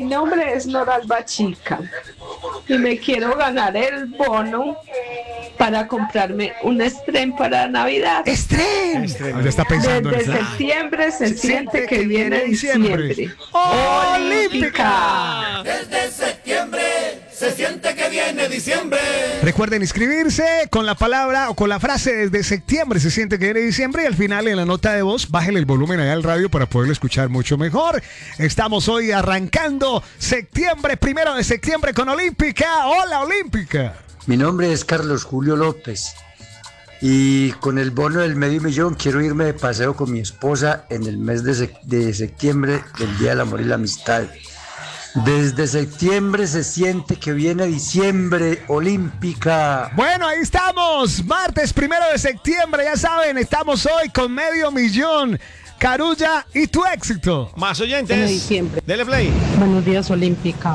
nombre es Noralba Chica y me quiero ganar el bono para comprarme un estreno para Navidad. ¡Estreno! Ya está pensando Desde en eso. septiembre se siente que viene diciembre. ¡Olímpica! Desde septiembre se siente que viene diciembre. Recuerden inscribirse con la palabra o con la frase desde septiembre se siente que viene diciembre y al final en la nota de voz bájenle el volumen allá al radio para poderlo escuchar mucho mejor. Estamos hoy arrancando septiembre, 1 de septiembre con Olímpica. ¡Hola, Olímpica! Mi nombre es Carlos Julio López y con el bono del $500,000 quiero irme de paseo con mi esposa en el mes de septiembre del Día del Amor y la Amistad. Desde septiembre se siente que viene diciembre. Olímpica. Bueno, ahí estamos, martes 1 de septiembre, ya saben, estamos hoy con $500,000. Carulla y tu éxito. Más oyentes. En diciembre. Dele play. Buenos días, Olímpica.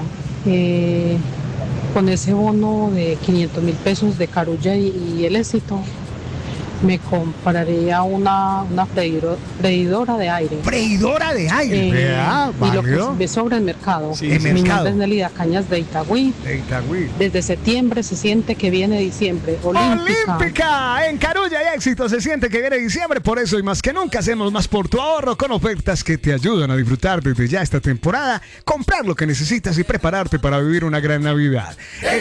Con ese bono de 500,000 pesos de Carulla y el éxito, me compraría una freidora de aire. Freidora de aire. Vea, y lo que válido. me sobra el mercado. Sí, en Mi mercado. nombre es Nelida Cañas de Itagüí. Desde septiembre se siente que viene diciembre. Olímpica. Olímpica, en Carulla y éxito se siente que viene diciembre, por eso y más que nunca hacemos más por tu ahorro con ofertas que te ayudan a disfrutar desde ya esta temporada, comprar lo que necesitas y prepararte para vivir una gran Navidad.